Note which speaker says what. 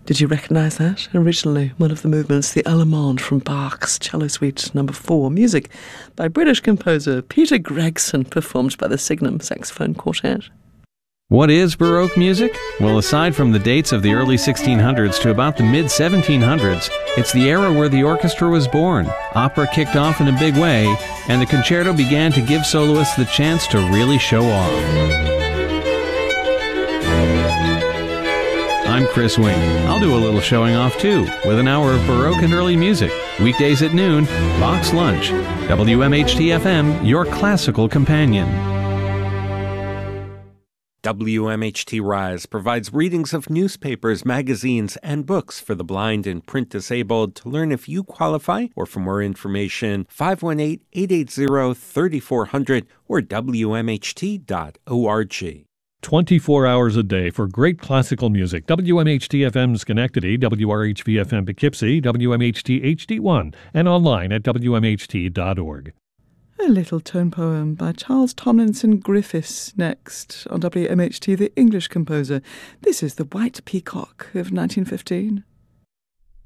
Speaker 1: Did you recognise that? Originally, one of the movements, the Allemande from Bach's Cello Suite No. 4, music by British composer Peter Gregson, performed by the Signum Saxophone Quartet.
Speaker 2: What is Baroque music? Well, aside from the dates of the early 1600s to about the mid-1700s, it's the era where the orchestra was born, opera kicked off in a big way, and the concerto began to give soloists the chance to really show off. I'm Chris Wing. I'll do a little showing off too, with an hour of Baroque and early music. Weekdays at noon, Bach's Lunch. WMHT-FM, your classical companion.
Speaker 3: WMHT Rise provides readings of newspapers, magazines, and books for the blind and print disabled. To learn if you qualify or for more information, 518-880-3400 or WMHT.org.
Speaker 4: 24 hours a day for great classical music. WMHT-FM Schenectady, WRHV-FM Poughkeepsie, WMHT HD1, and online at WMHT.org.
Speaker 1: A little tone poem by Charles Tomlinson Griffiths next on WMHT, the English composer. This is The White Peacock of 1915.